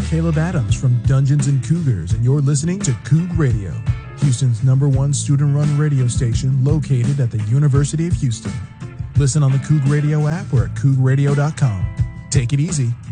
Caleb Adams from Dungeons and Cougars, and you're listening to Coug Radio, Houston's #1 student-run radio station located at the University of Houston. Listen on the Coug Radio app or at cougradio.com. Take it easy